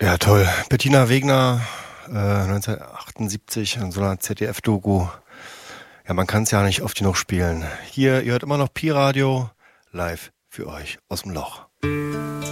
Ja, toll. Bettina Wegner, 1978 in so einer ZDF-Doku. Ja, man kann es ja nicht oft genug spielen. Hier, ihr hört immer noch Pi-Radio live für euch aus dem Loch.